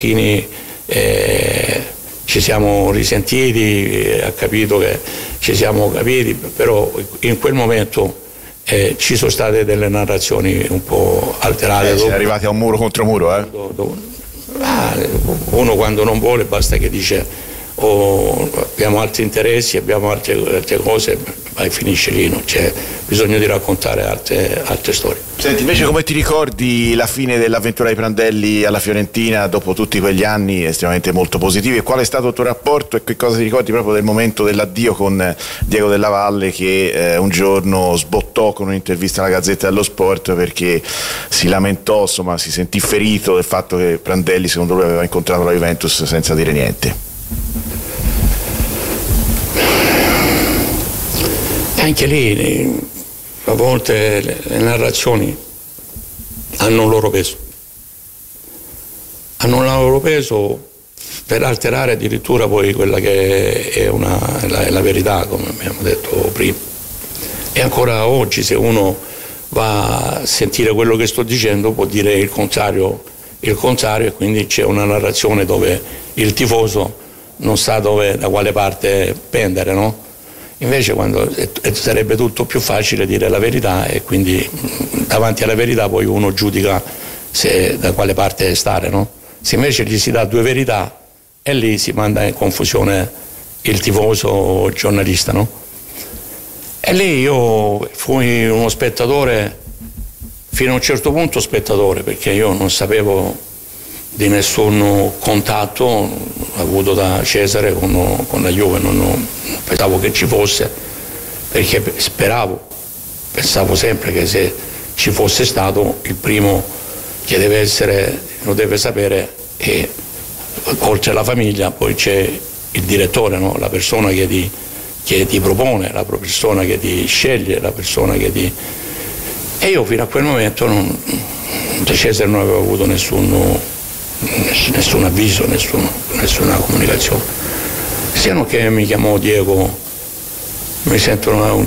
ci siamo risentiti, ha capito che ci siamo capiti, però in quel momento ci sono state delle narrazioni un po' alterate. Siete arrivati a un muro contro muro, eh? Uno quando non vuole basta che dice abbiamo altri interessi, abbiamo altre cose, ma finisce lì, non c'è bisogno di raccontare altre storie. Senti, invece come ti ricordi la fine dell'avventura di Prandelli alla Fiorentina dopo tutti quegli anni estremamente molto positivi, e qual è stato il tuo rapporto e che cosa ti ricordi proprio del momento dell'addio con Diego Della Valle, che un giorno sbottò con un'intervista alla Gazzetta dello Sport perché si lamentò, insomma si sentì ferito del fatto che Prandelli secondo lui aveva incontrato la Juventus senza dire niente? Anche lì a volte le narrazioni hanno un loro peso, per alterare addirittura poi quella che è la verità, come abbiamo detto prima. E ancora oggi, se uno va a sentire quello che sto dicendo, può dire il contrario, e quindi c'è una narrazione dove il tifoso non sa da quale parte pendere, no? Invece sarebbe tutto più facile dire la verità, e quindi davanti alla verità poi uno giudica da quale parte stare, no? Se invece gli si dà due verità, e lì si manda in confusione il tifoso o il giornalista, no? E lì io fui uno spettatore, fino a un certo punto spettatore, perché io non sapevo di nessun contatto avuto da Cesare con la Juve, non pensavo che ci fosse, perché pensavo sempre che se ci fosse stato, il primo che lo deve sapere, e oltre alla famiglia poi c'è il direttore, no? La persona che ti propone, la persona che ti sceglie, la persona che ti... E io fino a quel momento da Cesare non avevo avuto nessun avviso, nessuna comunicazione. Siano che mi chiamò Diego, mi sento un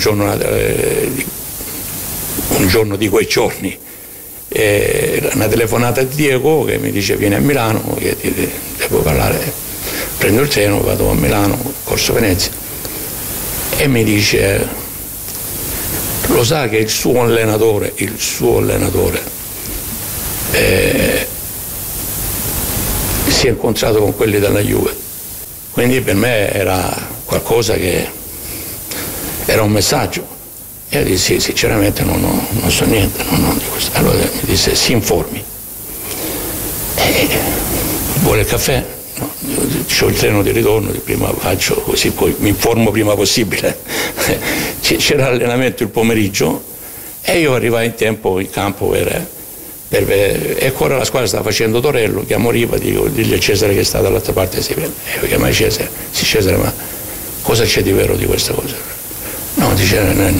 giorno di quei giorni, una telefonata di Diego che mi dice: vieni a Milano, che ti devo parlare. Prendo il treno, vado a Milano, Corso Venezia, e mi dice: lo sa che il suo allenatore si è incontrato con quelli della Juve? Quindi per me era qualcosa che era un messaggio. E io dissi: sì, sinceramente non so niente, non di questo. Allora mi disse: si informi. Vuole il caffè? No, c'ho il treno di ritorno, di prima faccio così, poi mi informo prima possibile. C'era l'allenamento il pomeriggio e io arrivai in tempo in campo e ancora la squadra stava facendo Torello. Chiamo Riva, dico: digli a Cesare che sta dall'altra parte. E io chiamai Cesare: sì Cesare, ma cosa c'è di vero di questa cosa? No, dice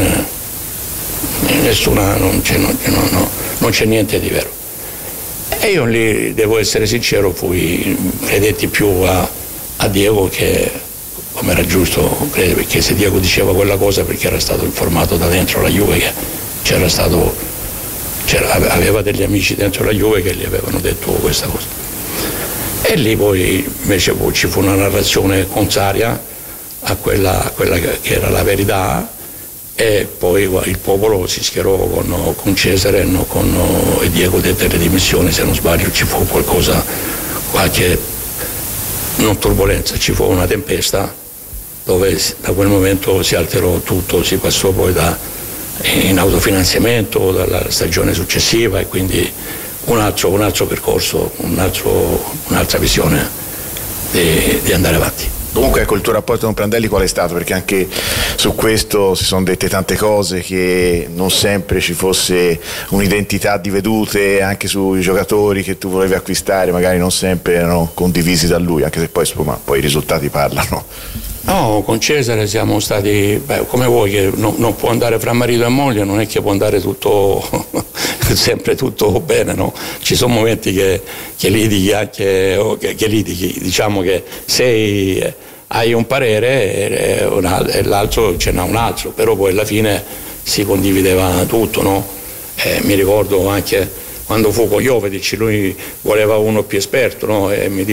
nessuna, non c'è niente di vero. E io lì, devo essere sincero, credetti più a Diego, che come era giusto, perché se Diego diceva quella cosa perché era stato informato da dentro la Juve che aveva degli amici dentro la Juve che gli avevano detto questa cosa. E lì poi invece ci fu una narrazione contraria a quella che era la verità, e poi il popolo si schierò con Cesare, e Diego dette le dimissioni. Se non sbaglio ci fu qualche non turbolenza, ci fu una tempesta dove da quel momento si alterò tutto, si passò poi in autofinanziamento dalla stagione successiva, e quindi un altro percorso, un'altra visione di andare avanti. Comunque, ecco, il tuo rapporto con Prandelli qual è stato? Perché anche su questo si sono dette tante cose, che non sempre ci fosse un'identità di vedute, anche sui giocatori che tu volevi acquistare magari non sempre erano condivisi da lui, anche se poi i risultati parlano. No, con Cesare siamo stati, come vuoi, che non può andare fra marito e moglie, non è che può andare tutto sempre tutto bene, no? Ci sono momenti che litighi, che litighi, diciamo che se hai un parere e l'altro ce n'ha un altro, però poi alla fine si condivideva tutto, no? Mi ricordo anche quando fu con Jovetic, lui voleva uno più esperto, no? E mi